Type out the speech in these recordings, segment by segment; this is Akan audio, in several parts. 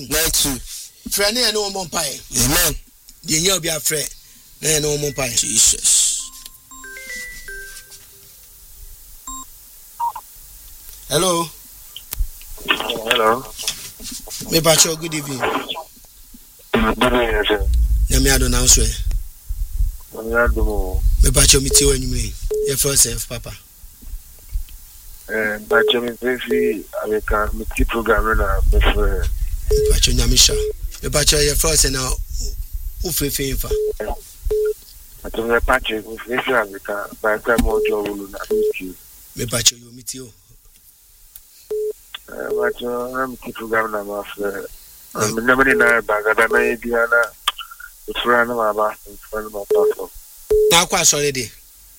92. Friend na no mo mpae. Amen. The nya obi afre na no mo mpae. Jesus. Hello. Hello. Me pacho, good evening. Good evening, sir. Nyame ado na so e. Me pacho mi ti wanyumre. Your first self papa. Pacho mi fi avec mi ti programme na me pacho nyame sha. Me pacho your first na u fefe fa. Pacho me pacho mi fi avec ba ka mo jo wulu na mi. Me pacho yo mi ti o. Pacho na mi ti programme na ma fe. Me na me na ba ga na e bia na ufra na ma ba ufra na ma pa. Na kwa sorry de.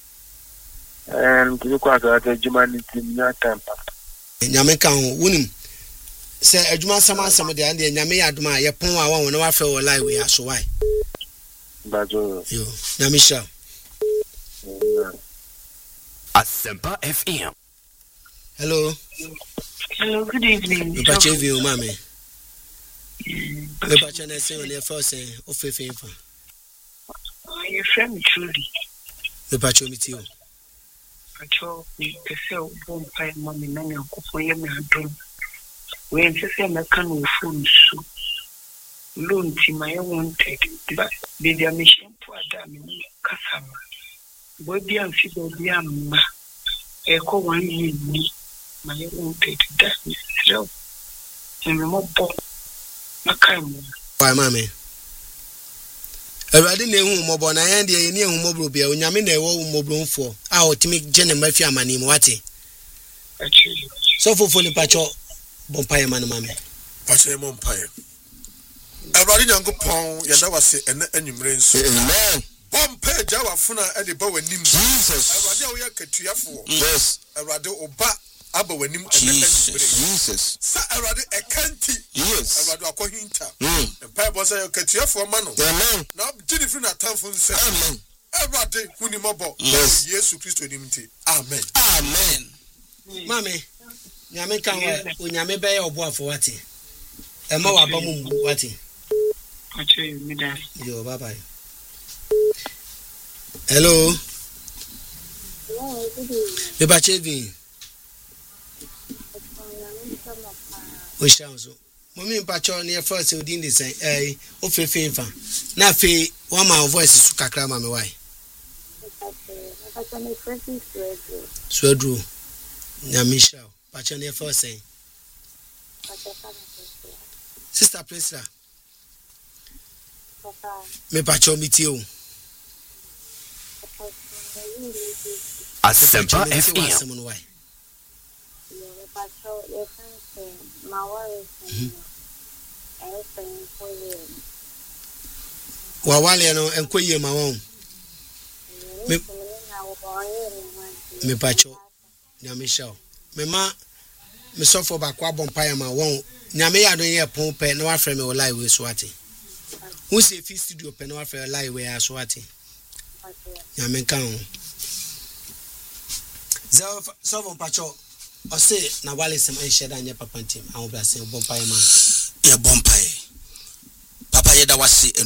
Mti kwa ga juma ni tim nya tempa. Nyame kan wonim. Se adwuma sama de ande nyame yadoma ye pon a won na wa fe wo live we aso why. Bajo. Yo, nyame sha. Asempa FM. Hello. Hello, good evening. Me pacho vi o mame. Me pacho na say on your first o fefe fa. Your friend truly. Me pacho mi ti o. Pacho, me pese o bom pai mami na me akofo ye me adom. We ntse me kan wo phone so. Loan ti my wanted. Baby am shempo ada me kasama. Body am fi body am ma. E ko 1 year ni my wanted that me so. Me mo bo makam. Why mame? Awurade na ehu mmobọ na yan de ye ne ehu mmobro bia onyame na ewo mmobro mfo a otimi gene mafi amani mu wate so fofo ni pacho bompaye man mame pacho bompaye Awurade Nyankopon yada wase ene anwumre nso Amen. Bompaye jawa funa e de ba wanim Jesus. Awurade wo yakatuafo Yes. Awurade oba aba wanim ene anwumre Jesus. sa Awurade ekanti Yes. Awurade akohinta Empire boss yakatuafo ma no Amen. na jini free na tamfo nse Amen. Awurade huni mobo Yes. Yesu Kristo nimti amen Amen. mame nyame kan wa onyame be ye oboafo wate e ma wa ba mu wate Pacho me da. yo bye bye. Hello. Me pacho vi o shanzo mommy pacho na first odin dey say o fefe fa na fe one my voice su kakra ma me why Swedru Nyamisha pacho na first say Sister Priscilla me pacho miti o Asempa FM. Wawale no enkoye ma won me pacho Nyamisha me ma me sofo ba kwa bompaye ma won nyame ya don ye pon pe na wa frɛ me o live we so ate who say fi studio pe na wa frɛ live we aso ate nyame kan so pacho o say na wale sem en sheda anya papa ntim awon bra se bompaye ma Ye bompaye. Papa ye da wase